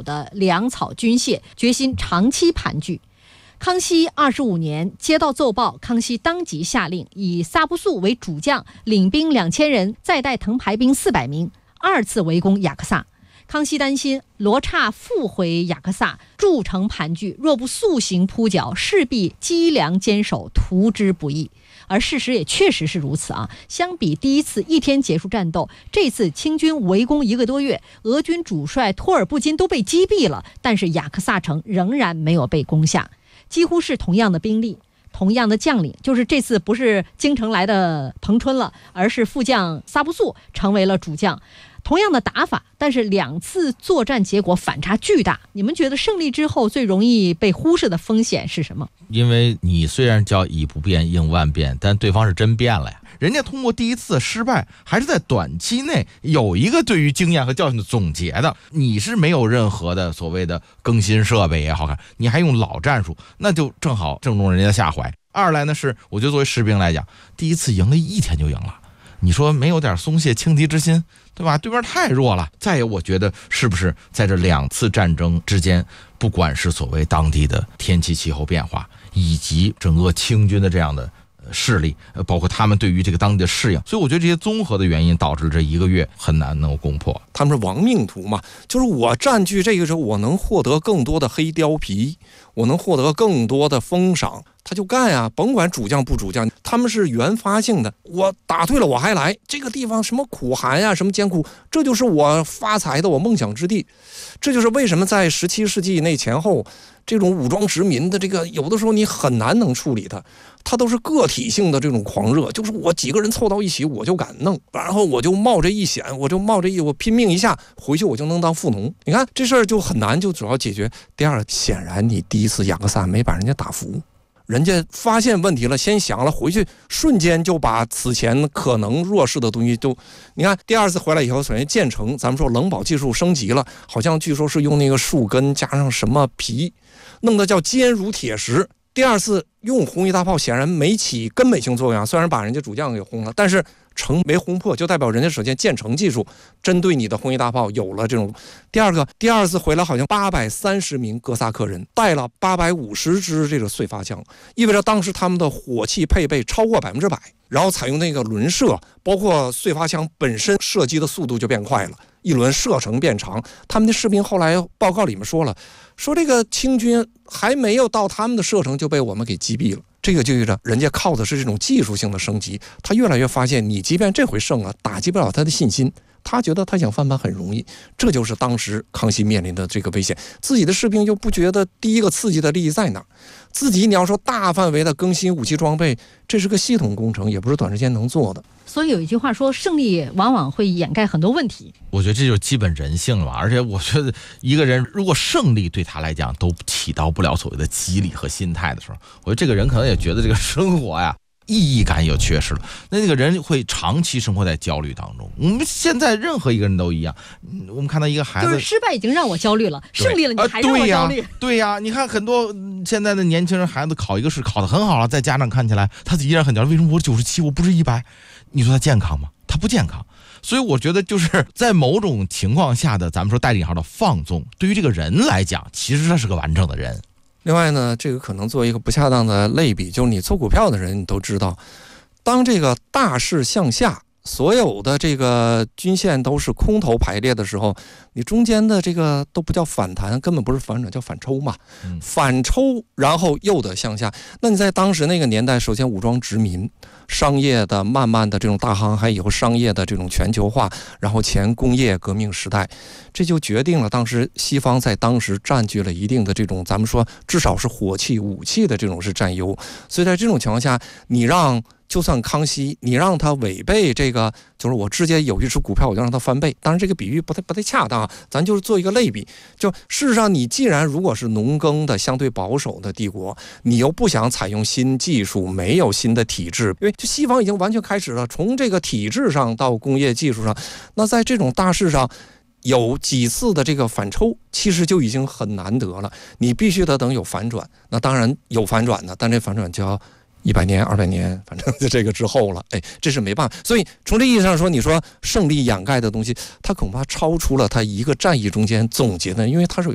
的粮草军械，决心长期盘踞。康熙25年接到奏报，康熙当即下令以萨布素为主将，领兵2000人，再带藤牌兵400名，二次围攻雅克萨。康熙担心罗刹复回雅克萨，筑城盘踞，若不速行扑剿，势必积粮坚守，图之不易。而事实也确实是如此啊！相比第一次1天结束战斗，这次清军围攻1个多月，俄军主帅托尔布金都被击毙了，但是雅克萨城仍然没有被攻下。几乎是同样的兵力，同样的将领，就是这次不是京城来的彭春了，而是副将萨布素成为了主将。同样的打法，但是2次作战结果反差巨大。你们觉得胜利之后最容易被忽视的风险是什么？ 因为你虽然叫以不变应万变，但对方是真变了呀。人家通过第一次失败，还是在短期内有一个对于经验和教训的总结的。你是没有任何的所谓的更新设备也好看，你还用老战术，那就正好正中人家下怀。二来呢是，我觉得作为士兵来讲，第一次赢了1天就赢了。你说没有点松懈轻敌之心，对吧？对面太弱了。再有，我觉得是不是在这2次战争之间，不管是所谓当地的天气气候变化，以及整个清军的这样的势力，包括他们对于这个当地的适应，所以我觉得这些综合的原因导致这1个月很难能够攻破。 他们是亡命徒嘛，就是我占据这个时候，我能获得更多的黑貂皮，我能获得更多的封赏，他就干呀，甭管主将不主将，他们是原发性的。我打退了我还来，这个地方什么苦寒呀，什么艰苦，这就是我发财的我梦想之地。这就是为什么在17世纪那前后，这种武装殖民的这个有的时候你很难能处理它都是个体性的这种狂热，就是我几个人凑到一起我就敢弄，然后我就冒着一险，我拼命一下回去我就能当富农。你看这事儿就很难，就主要解决。第二，显然你第一次雅克萨没把人家打服，人家发现问题了，先想了，回去瞬间就把此前可能弱势的东西都，你看第二次回来以后，首先建成，咱们说冷保技术升级了，好像据说是用那个树根加上什么皮，弄得叫坚如铁石。第二次用红衣大炮显然没起根本性作用，虽然把人家主将给轰了，但是城没轰破，就代表人家首先建成技术针对你的红衣大炮有了这种。第二次回来好像830名哥萨克人带了850支这个燧发枪，意味着当时他们的火器配备超过100%，然后采用那个轮射，包括燧发枪本身射击的速度就变快了，一轮射程变长。他们的士兵后来报告里面说了，说这个清军还没有到他们的射程就被我们给击毙了。这个就意味着人家靠的是这种技术性的升级，他越来越发现你即便这回胜了，打击不了他的信心，他觉得他想翻盘很容易。这就是当时康熙面临的这个危险，自己的士兵又不觉得第一个刺激的利益在哪儿，自己你要说大范围的更新武器装备，这是个系统工程，也不是短时间能做的。 所以有一句话说，胜利往往会掩盖很多问题。 我觉得这就是基本人性了吧。而且我觉得一个人如果胜利对他来讲都起到不了所谓的激励和心态的时候，我觉得这个人可能也觉得这个生活呀意义感也缺失了，那个人会长期生活在焦虑当中。我们现在任何一个人都一样，我们看到一个孩子， 就是失败已经让我焦虑了，胜利了你还让我焦虑。 对呀，你看很多现在的年轻人孩子考一个试考得很好了，在家长看起来他依然很焦虑，为什么我97我不是100？你说他健康吗？他不健康。所以我觉得就是在某种情况下的咱们说带引号的放纵，对于这个人来讲其实他是个完整的人。 另外呢，这个可能做一个不恰当的类比，就是你做股票的人你都知道，当这个大势向下，所有的这个均线都是空头排列的时候，你中间的这个都不叫反弹，根本不是反转，叫反抽嘛。反抽然后又得向下。那你在当时那个年代，首先武装殖民，商业的慢慢的这种大航海以后，商业的这种全球化，然后前工业革命时代，这就决定了当时西方在当时占据了一定的这种咱们说至少是火器武器的这种是占优。所以在这种情况下，你让就算康熙，你让他违背这个，就是我直接有一只股票我就让他翻倍，当然这个比喻不太恰当啊，咱就是做一个类比。就事实上你既然如果是农耕的相对保守的帝国，你又不想采用新技术，没有新的体制，因为就西方已经完全开始了，从这个体制上到工业技术上，那在这种大势上有几次的这个反抽，其实就已经很难得了，你必须得等有反转。那当然有反转的，但这反转就要100年200年，反正在这个之后了，这是没办法。所以从这意义上说，你说胜利掩盖的东西，它恐怕超出了它一个战役中间总结的，因为它是